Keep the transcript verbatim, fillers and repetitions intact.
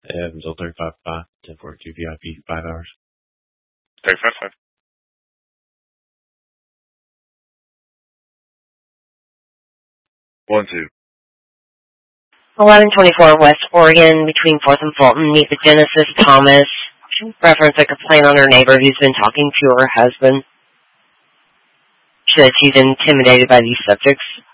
Evansville thirty-five five, ten forty-two V I P, five hours. thirty-five five. One two. eleven twenty-four West Oregon, between fourth and Fulton. Meet the Genesis Thomas. Reference a complaint on her neighbor who's been talking to her husband. She said she's intimidated by these subjects.